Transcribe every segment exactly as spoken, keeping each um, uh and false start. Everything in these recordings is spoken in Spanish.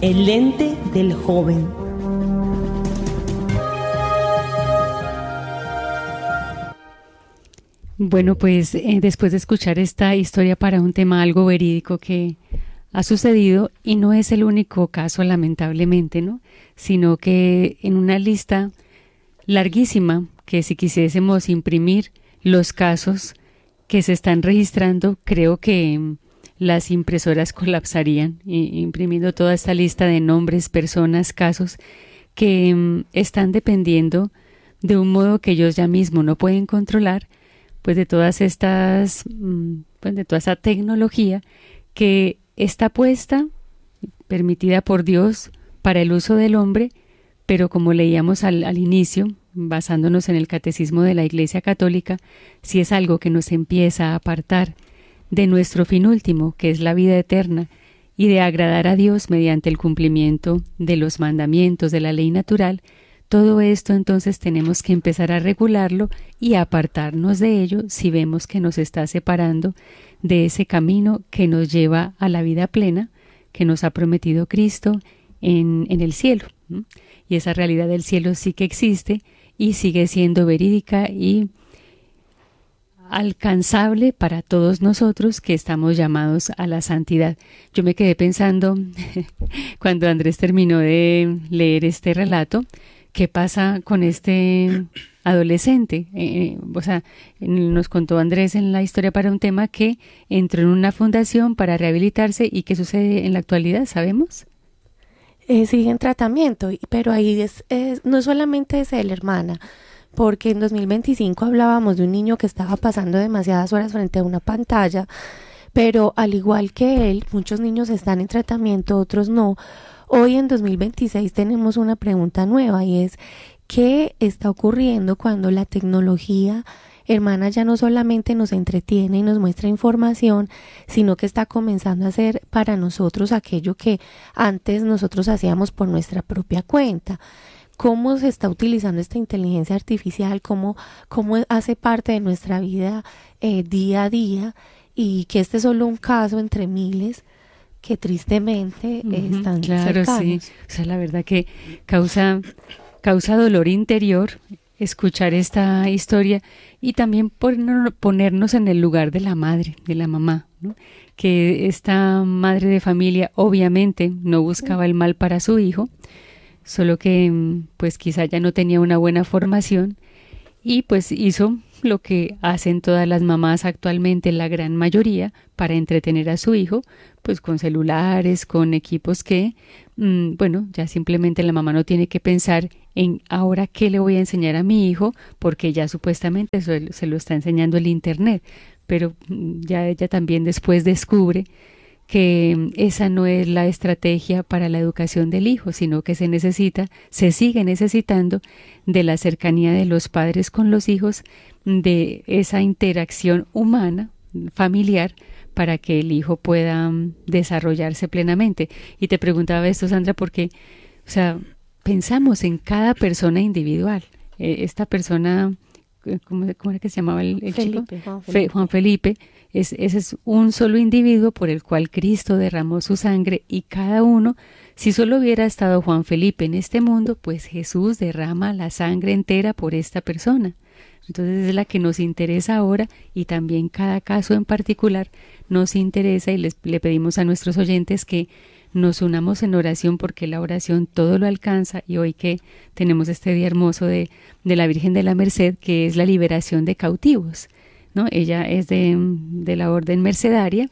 el lente del joven. Bueno, pues eh, después de escuchar esta historia para un tema algo verídico que ha sucedido, y no es el único caso lamentablemente, ¿no? Sino que en una lista larguísima, que si quisiésemos imprimir los casos que se están registrando, creo que mm, las impresoras colapsarían, y, imprimiendo toda esta lista de nombres, personas, casos que mm, están dependiendo de un modo que ellos ya mismo no pueden controlar, pues de todas estas, mm, pues de toda esta tecnología que está puesta, permitida por Dios para el uso del hombre, pero como leíamos al, al inicio, basándonos en el catecismo de la Iglesia Católica, si es algo que nos empieza a apartar de nuestro fin último, que es la vida eterna, y de agradar a Dios mediante el cumplimiento de los mandamientos de la ley natural, todo esto entonces tenemos que empezar a regularlo y a apartarnos de ello si vemos que nos está separando de ese camino que nos lleva a la vida plena que nos ha prometido Cristo en, en el cielo, ¿no? Y esa realidad del cielo sí que existe y sigue siendo verídica y alcanzable para todos nosotros que estamos llamados a la santidad. Yo me quedé pensando cuando Andrés terminó de leer este relato, ¿qué pasa con este adolescente? Eh, o sea, nos contó Andrés en la historia para un tema que entró en una fundación para rehabilitarse. ¿Y qué sucede en la actualidad? ¿Sabemos? Eh, sigue en tratamiento, pero ahí es, es, no solamente es él, hermana, porque en dos mil veinticinco hablábamos de un niño que estaba pasando demasiadas horas frente a una pantalla, pero al igual que él, muchos niños están en tratamiento, otros no. Hoy en dos mil veintiséis tenemos una pregunta nueva y es ¿qué está ocurriendo cuando la tecnología, hermana, ya no solamente nos entretiene y nos muestra información, sino que está comenzando a hacer para nosotros aquello que antes nosotros hacíamos por nuestra propia cuenta? ¿Cómo se está utilizando esta inteligencia artificial? ¿Cómo, cómo hace parte de nuestra vida eh, día a día? Y que este es solo un caso entre miles que tristemente uh-huh, eh, están claro, cercanos. Sí. O sea, la verdad que causa, causa dolor interior escuchar esta historia y también ponernos, ponernos en el lugar de la madre, de la mamá, ¿no? Que esta madre de familia obviamente no buscaba el mal para su hijo, solo que pues quizá ya no tenía una buena formación y pues hizo lo que hacen todas las mamás actualmente, la gran mayoría, para entretener a su hijo, pues con celulares, con equipos que, mmm, bueno, ya simplemente la mamá no tiene que pensar en ahora qué le voy a enseñar a mi hijo, porque ya supuestamente eso se lo está enseñando el internet, pero ya ella también después descubre que esa no es la estrategia para la educación del hijo, sino que se necesita, se sigue necesitando de la cercanía de los padres con los hijos, de esa interacción humana, familiar, para que el hijo pueda um, desarrollarse plenamente. Y te preguntaba esto, Sandra, porque, o sea, pensamos en cada persona individual. Eh, esta persona, ¿cómo, cómo era que se llamaba el, el Felipe, chico? Juan Felipe. Juan Felipe. Es, ese es un solo individuo por el cual Cristo derramó su sangre y cada uno, si solo hubiera estado Juan Felipe en este mundo, pues Jesús derrama la sangre entera por esta persona. Entonces es la que nos interesa ahora y también cada caso en particular nos interesa y les, le pedimos a nuestros oyentes que nos unamos en oración porque la oración todo lo alcanza y hoy que tenemos este día hermoso de, de la Virgen de la Merced, que es la liberación de cautivos, ¿no? Ella es de, de la orden mercedaria,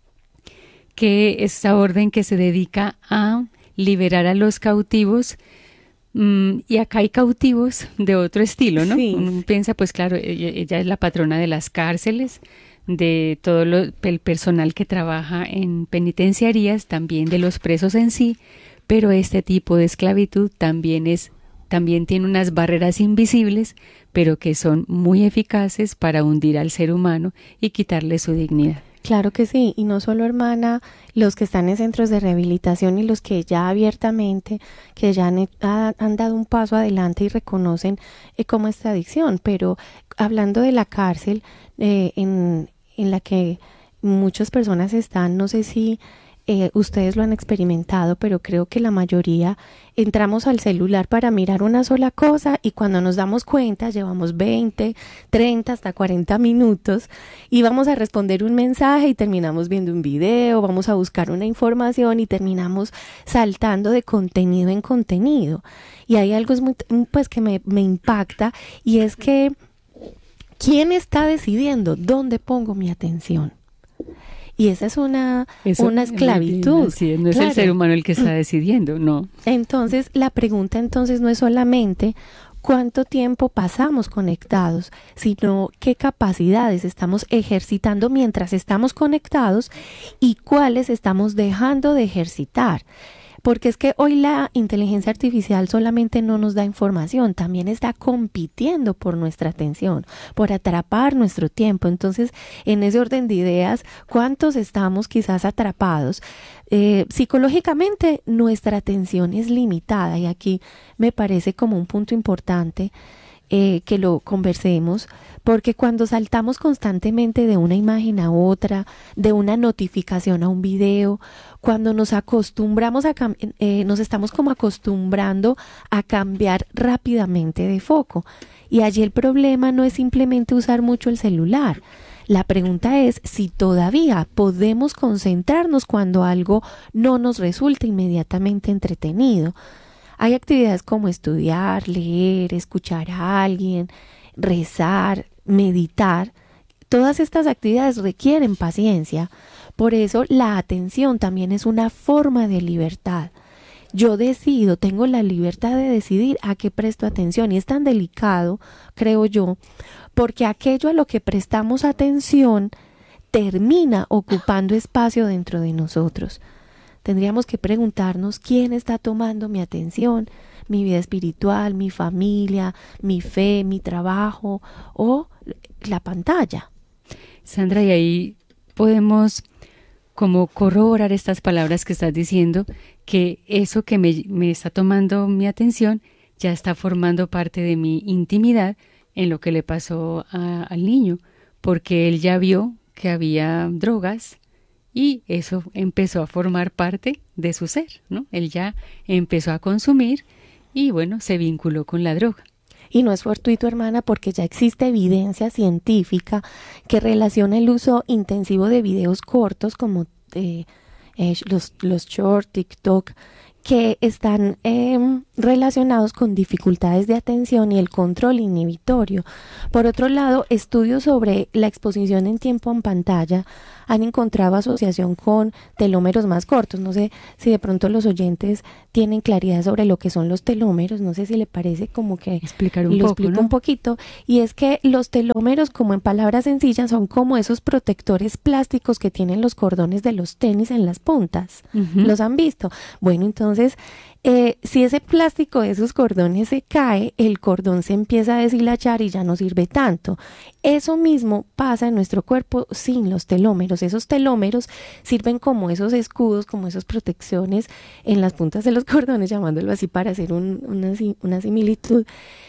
que es esa orden que se dedica a liberar a los cautivos. Mm, y acá hay cautivos de otro estilo, ¿no? Sí. Uno piensa, pues claro, ella, ella es la patrona de las cárceles, de todo lo, el personal que trabaja en penitenciarías, también de los presos en sí, pero este tipo de esclavitud también es, también tiene unas barreras invisibles, pero que son muy eficaces para hundir al ser humano y quitarle su dignidad. Claro que sí, y no solo, hermana, los que están en centros de rehabilitación y los que ya abiertamente, que ya han, han dado un paso adelante y reconocen eh, como esta adicción, pero hablando de la cárcel eh, en, en la que muchas personas están, no sé si eh, ustedes lo han experimentado, pero creo que la mayoría entramos al celular para mirar una sola cosa y cuando nos damos cuenta llevamos veinte, treinta, hasta cuarenta minutos y vamos a responder un mensaje y terminamos viendo un video, vamos a buscar una información y terminamos saltando de contenido en contenido. Y hay algo es muy, pues que me, me impacta y es que ¿quién está decidiendo dónde pongo mi atención? Y esa es una, Eso, una esclavitud. Sí, no es claro. El ser humano el que está decidiendo, no. Entonces, la pregunta entonces no es solamente cuánto tiempo pasamos conectados, sino qué capacidades estamos ejercitando mientras estamos conectados y cuáles estamos dejando de ejercitar. Porque es que hoy la inteligencia artificial solamente no nos da información, también está compitiendo por nuestra atención, por atrapar nuestro tiempo. Entonces, en ese orden de ideas, ¿cuántos estamos quizás atrapados? Eh, psicológicamente, nuestra atención es limitada y aquí me parece como un punto importante eh, que lo conversemos, porque cuando saltamos constantemente de una imagen a otra, de una notificación a un video, cuando nos acostumbramos a eh, nos estamos como acostumbrando a cambiar rápidamente de foco. Y allí el problema no es simplemente usar mucho el celular. La pregunta es si todavía podemos concentrarnos cuando algo no nos resulta inmediatamente entretenido. Hay actividades como estudiar, leer, escuchar a alguien, rezar, meditar. Todas estas actividades requieren paciencia. Por eso la atención también es una forma de libertad. Yo decido, tengo la libertad de decidir a qué presto atención. Y es tan delicado, creo yo, porque aquello a lo que prestamos atención termina ocupando espacio dentro de nosotros. Tendríamos que preguntarnos quién está tomando mi atención, mi vida espiritual, mi familia, mi fe, mi trabajo o la pantalla. Sandra, y ahí podemos como corroborar estas palabras que estás diciendo, que eso que me, me está tomando mi atención ya está formando parte de mi intimidad en lo que le pasó a, al niño, porque él ya vio que había drogas y eso empezó a formar parte de su ser, ¿no? Él ya empezó a consumir y bueno, se vinculó con la droga. Y no es fortuito, hermana, porque ya existe evidencia científica que relaciona el uso intensivo de videos cortos como eh, eh, los, los short, TikTok, que están eh, relacionados con dificultades de atención y el control inhibitorio. Por otro lado, estudios sobre la exposición en tiempo en pantalla han encontrado asociación con telómeros más cortos. No sé si de pronto los oyentes tienen claridad sobre lo que son los telómeros. No sé si le parece como que explicar un lo poco, explico ¿no? un poquito. Y es que los telómeros, como en palabras sencillas, son como esos protectores plásticos que tienen los cordones de los tenis en las puntas. Uh-huh. ¿Los han visto? Bueno, entonces, eh, si ese plástico de esos cordones se cae, el cordón se empieza a deshilachar y ya no sirve tanto. Eso mismo pasa en nuestro cuerpo sin los telómeros. Esos telómeros sirven como esos escudos, como esas protecciones en las puntas de los cordones, llamándolo así para hacer un, una, una similitud.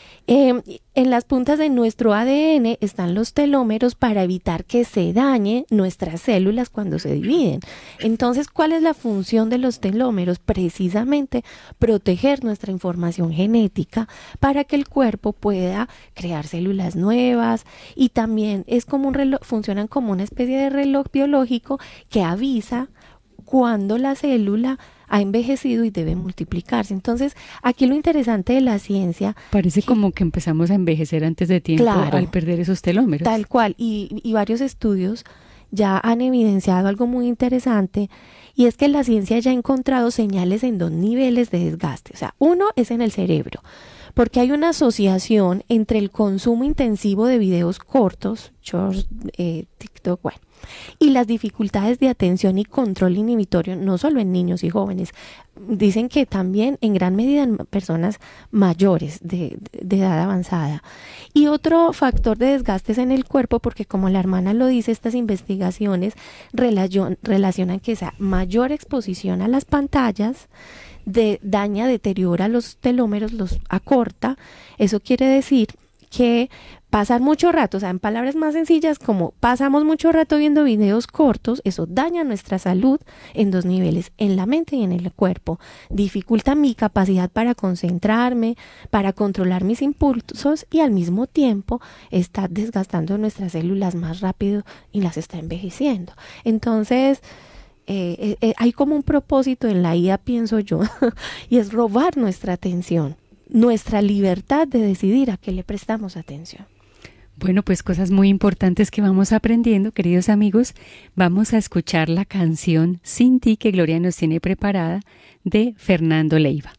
Eh, en las puntas de nuestro A D N están los telómeros para evitar que se dañe nuestras células cuando se dividen. Entonces, ¿cuál es la función de los telómeros? Precisamente proteger nuestra información genética para que el cuerpo pueda crear células nuevas, y también es como un reloj, funcionan como una especie de reloj biológico que avisa cuando la célula ha envejecido y debe multiplicarse. Entonces, aquí lo interesante de la ciencia... Parece que, como que empezamos a envejecer antes de tiempo, claro, al perder esos telómeros. Tal cual, y, y varios estudios ya han evidenciado algo muy interesante, y es que la ciencia ya ha encontrado señales en dos niveles de desgaste. O sea, uno es en el cerebro, porque hay una asociación entre el consumo intensivo de videos cortos, shorts, eh, TikTok, bueno, y las dificultades de atención y control inhibitorio, no solo en niños y jóvenes. Dicen que también en gran medida en personas mayores de, de edad avanzada. Y otro factor de desgaste es en el cuerpo, porque como la hermana lo dice, estas investigaciones relacion, relacionan que esa mayor exposición a las pantallas de, daña, deteriora los telómeros, los acorta. Eso quiere decir que pasar mucho rato, o sea, en palabras más sencillas, como pasamos mucho rato viendo videos cortos, eso daña nuestra salud en dos niveles, en la mente y en el cuerpo. Dificulta mi capacidad para concentrarme, para controlar mis impulsos y al mismo tiempo está desgastando nuestras células más rápido y las está envejeciendo. Entonces, eh, eh, hay como un propósito en la I A, pienso yo, y es robar nuestra atención, nuestra libertad de decidir a qué le prestamos atención. Bueno, pues cosas muy importantes que vamos aprendiendo, queridos amigos. Vamos a escuchar la canción Sin ti que Gloria nos tiene preparada de Fernando Leiva.